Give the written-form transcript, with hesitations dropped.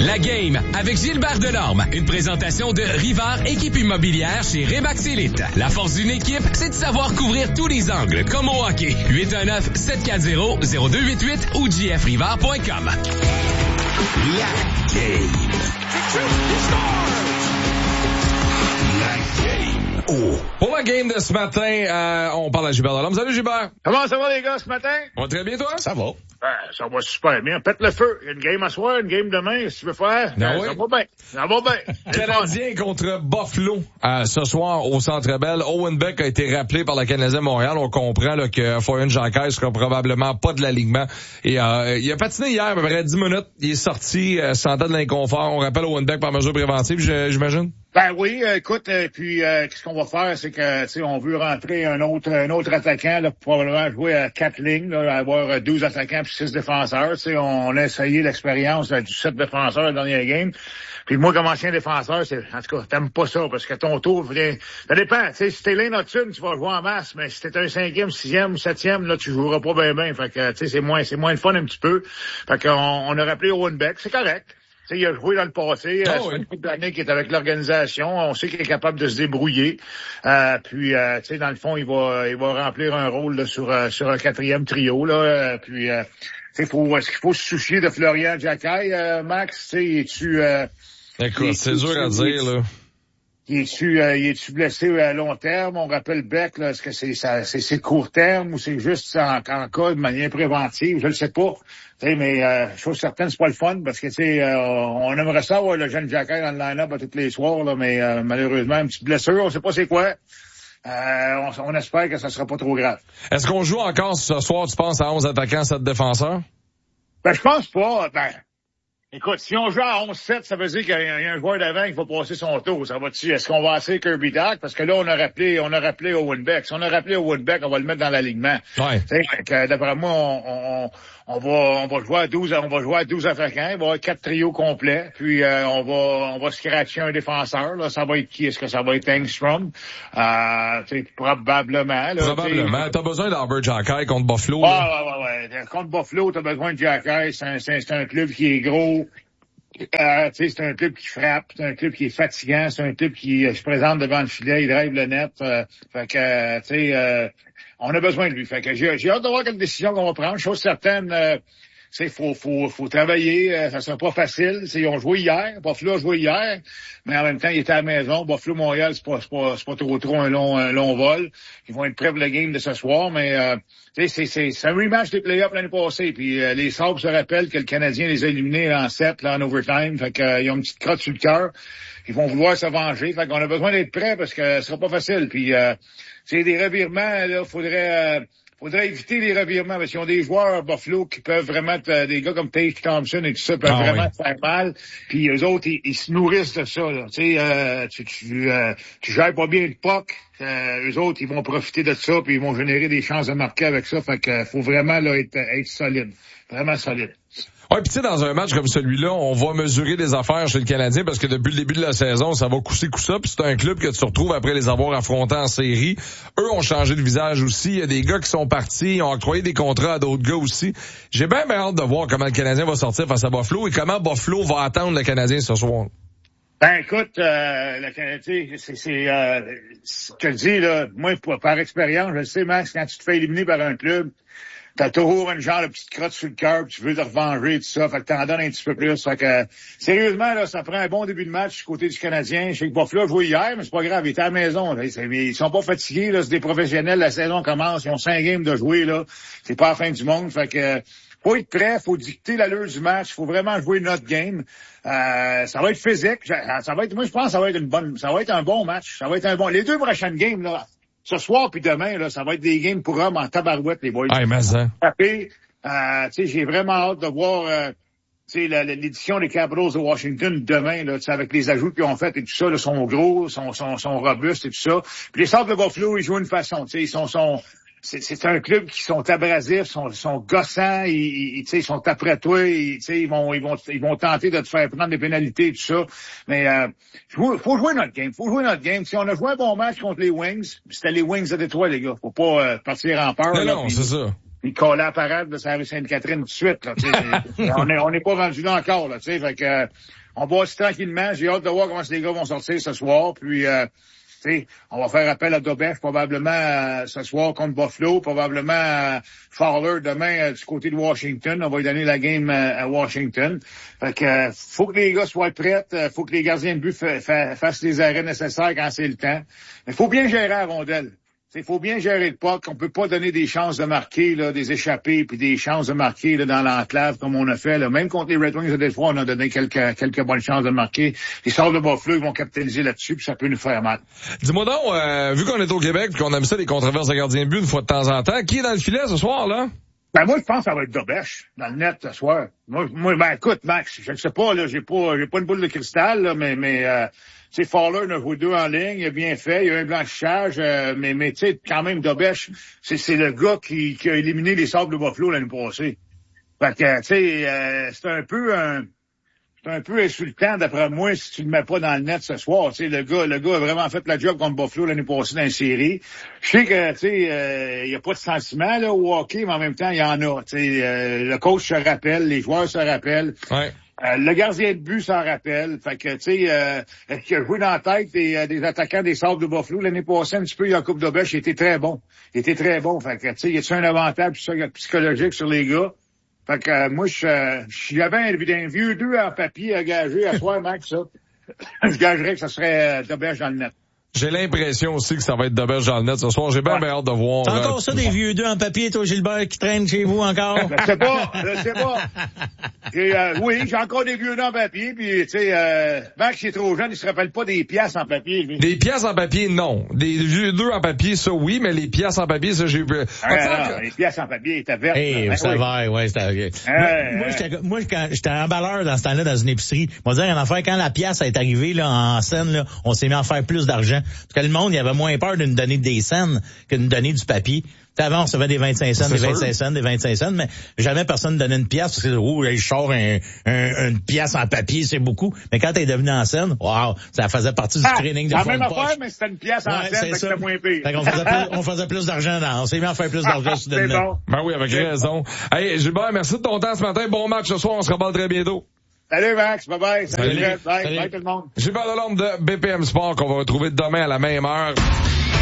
La Game avec Gilbert Delorme. Une présentation de Rivard Équipe Immobilière chez Remax Elite. La force d'une équipe, c'est de savoir couvrir tous les angles, comme au hockey. 819-740-0288 ou jfrivard.com. La Game. La Game. Oh. Pour la game de ce matin, on parle à Gilbert Delorme. Salut Gilbert. Comment ça va les gars ce matin? On va très bien toi? Ça va. Ça va super bien. Pète le feu. Il y a une game à soir, une game demain, si tu veux faire. Ben oui. Ça va bien. Ça va bien. Canadien contre Buffalo ce soir au Centre Bell. Owen Beck a été rappelé par le Canadien Montréal. On comprend là, que Florian Jacquet sera probablement pas de l'alignement. Et il a patiné hier à peu près 10 minutes. Il est sorti, sentant de l'inconfort. On rappelle Owen Beck par mesure préventive, j'imagine? Ben oui, écoute, puis qu'est-ce qu'on va faire, c'est que tu sais, on veut rentrer un autre attaquant, là, probablement jouer à 4 lignes, là, avoir 12 attaquants puis 6 défenseurs. Tu sais, on a essayé l'expérience du 7 défenseurs dans la dernière game. Puis moi, comme ancien défenseur, en tout cas, t'aimes pas ça, parce que ton tour, ça dépend. Tu sais, si t'es Lane Hudson, tu vas jouer en masse, mais si t'es un 5e, 6e, 7e, là, tu joueras pas bien. Fait que, tu sais, c'est moins le fun un petit peu. Fait qu'on a rappelé Owen Beck, c'est correct. Tu sais, il a joué dans le passé, ça fait une couple d'années qu'il est avec l'organisation, on sait qu'il est capable de se débrouiller. Puis, tu sais, dans le fond, il va remplir un rôle là, sur un 4e trio, là. Puis, tu sais, est-ce qu'il faut se soucier de Florian Jacquet, Max? Tu sais, Écoute, c'est dur à dire, là. Es-tu blessé à long terme? On rappelle Beck, là, est-ce que c'est court terme ou c'est juste en cas de manière préventive? Je le sais pas. T'sais, mais chose certaine, c'est pas le fun parce que tu sais, on aimerait ça avoir le jeune Jacquet dans le line-up à tous les soirs, là, mais malheureusement, une petite blessure, on sait pas c'est quoi. On espère que ça sera pas trop grave. Est-ce qu'on joue encore ce soir, tu penses, à 11 attaquants, 7 défenseurs? Ben, je pense pas. Écoute, si on joue à 11-7, ça veut dire qu'il y a un joueur d'avant qui va passer son tour. Ça va-tu? Est-ce qu'on va essayer Kirby Dach? Parce que là, on a rappelé Owen Beck. Si on a rappelé Owen Beck, on va le mettre dans l'alignement. Ouais. D'après moi, on va jouer à 12 attaquants. Il va y avoir 4 trios complets. Puis, on va scratcher un défenseur, là. Ça va être qui? Est-ce que ça va être Engstrom? Probablement, là. Probablement. T'as besoin d'Albert Jacquet contre Buffalo, ouais. Contre Buffalo, t'as besoin de Jacquet. C'est un club qui est gros. C'est un club qui frappe, c'est un club qui est fatigant, c'est un club qui se présente devant le filet, il drive le net. Fait que, on a besoin de lui. Fait que j'ai hâte de voir quelle décision qu'on va prendre. Chose certaine, faut travailler, ça sera pas facile. Ils ont joué hier, Buffalo a joué hier, mais en même temps, il était à la maison. Buffalo Montréal, c'est pas trop un long vol. Ils vont être prêts pour le game de ce soir, mais c'est un rematch des playoffs l'année passée. Puis les Sabres se rappellent que le Canadien les a éliminés en 7 là, en overtime. Fait qu'ils ont une petite crotte sur le cœur. Ils vont vouloir se venger. Fait qu'on a besoin d'être prêts parce que ce sera pas facile. Puis c'est des revirements, là, faudrait éviter les revirements parce qu'ils ont des joueurs Buffalo qui peuvent vraiment des gars comme Tage Thompson et tout ça peuvent vraiment faire mal. Puis eux autres, ils se nourrissent de ça. Là. Tu gères pas bien le puck. Eux autres, ils vont profiter de ça puis ils vont générer des chances de marquer avec ça. Fait que faut vraiment là être solide. Vraiment solide. Ouais, puis tu sais, dans un match comme celui-là, on va mesurer des affaires chez le Canadien parce que depuis le début de la saison, ça va cousser ça. Puis c'est un club que tu retrouves après les avoir affrontés en série. Eux ont changé de visage aussi. Il y a des gars qui sont partis, ils ont octroyé des contrats à d'autres gars aussi. J'ai bien hâte de voir comment le Canadien va sortir face à Buffalo et comment Buffalo va attendre le Canadien ce soir. Ben écoute, le Canadien, je te le dis, là, moi, par expérience, je le sais, Max, quand tu te fais éliminer par un club, t'as toujours une genre de petite crotte sur le cœur, tu veux te revenger, tout ça, fait que t'en donnes un petit peu plus. Fait que, sérieusement, là, ça prend un bon début de match du côté du Canadien. Je sais que Buffalo a joué hier, mais c'est pas grave, il était à la maison. Là. Ils sont pas fatigués, là, c'est des professionnels, la saison commence, ils ont 5 games de jouer, là. C'est pas la fin du monde, fait que, faut être prêt, faut dicter l'allure du match, faut vraiment jouer notre game. Ça va être physique, moi je pense que ça va être un bon match, les 2 prochaines games, là, ce soir puis demain, là, ça va être des games pour hommes en tabarouette, les boys. Ah, mais ça. J'ai vraiment hâte de voir l'édition des Capitals de Washington demain, là, avec les ajouts qu'ils ont fait et tout ça, là, sont gros, sont robustes et tout ça. Puis les Sabres de Buffalo, ils jouent une façon, c'est un club qui sont abrasifs, sont gossants, ils sont après toi, ils vont tenter de te faire prendre des pénalités et tout ça. Mais faut jouer notre game. Si on a joué un bon match contre les Wings, c'était les Wings de Détroit, les gars. Faut pas partir en peur. Non, c'est ça. puis coller à parade de sa rue Sainte-Catherine tout de suite, là, tu sais. on n'est pas rendu là encore, là, tu sais. Fait que, on va aussi tranquillement. J'ai hâte de voir comment les gars vont sortir ce soir, puis, tu sais, on va faire appel à Dobech probablement ce soir contre Buffalo, probablement Fowler demain du côté de Washington. On va lui donner la game à Washington. Fait que faut que les gars soient prêts, faut que les gardiens de but fassent les arrêts nécessaires quand c'est le temps. Mais faut bien gérer la rondelle. Il faut bien gérer le puck. On peut pas donner des chances de marquer, là, des échappées, puis des chances de marquer là, dans l'enclave comme on a fait. Là. Même contre les Red Wings de Détroit, on a donné quelques bonnes chances de marquer. Les Sabres de Buffalo vont capitaliser là-dessus, puis ça peut nous faire mal. Dis-moi donc, vu qu'on est au Québec et qu'on aime ça, les controverses de gardien de but une fois de temps en temps, qui est dans le filet ce soir, là? Ben moi, je pense que ça va être Dobech dans le net ce soir. Moi, ben écoute, Max, je ne sais pas, là, j'ai pas une boule de cristal, là, mais tu sais, Fowler a joué 2 en ligne, il a bien fait, il a eu un blanchissage, mais tu sais, quand même, Dobech, c'est le gars qui a éliminé les Sabres de Buffalo l'année passée. Fait que, tu sais, c'est un peu insultant, d'après moi, si tu le mets pas dans le net ce soir. Tu sais, le gars a vraiment fait la job contre Buffalo l'année passée dans la série. Je sais que, tu sais, y a pas de sentiment, là, au hockey, mais en même temps, il y en a. Tu sais, le coach se rappelle, les joueurs se rappellent. Ouais. Le gardien de but s'en rappelle. Fait que, tu sais, qui a joué dans la tête des attaquants des Sabres de Buffalo l'année passée, un petit peu, Jakub Dobech, il était très bon. Fait que, tu sais, y a-tu un avantage psychologique sur les gars? Fait que, moi, j'avais un vieux 2 en papier à gager à soir, Max, ça. Je gagerais que ça serait Dobech dans le net. J'ai l'impression aussi que ça va être Dobech dans le net ce soir. J'ai bien hâte de voir. C'est encore ça, des vieux 2 en papier, toi, Gilbert, qui traînent chez vous encore? Je sais pas. Oui, j'ai encore des vieux 2 en papier, puis tu sais, Max, il est trop jeune, il se rappelle pas des pièces en papier, lui. Des pièces en papier, non. Des vieux 2 en papier, ça oui, mais les pièces en papier, ça j'ai vu. Les pièces en papier étaient vertes. Ça va, ouais, c'était moi, quand j'étais emballeur dans ce temps-là, dans une épicerie, on va dire une affaire, quand la pièce est arrivée, là, en scène, là, on s'est mis à en faire plus d'argent. Parce que le monde, il avait moins peur de nous donner des cents que de nous donner du papier. Avant, on recevait des 25 cents, des 25 cents, mais jamais personne ne donnait une pièce parce que, je sors une pièce en papier, c'est beaucoup. Mais quand t'es devenu en scène, wow, ça faisait partie du training de fond de poche. La même affaire, mais c'était une pièce en scène, donc c'était moins pire. Fait qu'on faisait plus d'argent on s'est mis à faire plus d'argent sur le net. Bon. Ben oui, avec raison. Hey, Gilbert, merci de ton temps ce matin. Bon match ce soir, on se reparle très bientôt. Salut Max, bye-bye. Salut. Bye tout le monde. Gilbert Delorme de BPM Sport qu'on va retrouver demain à la même heure.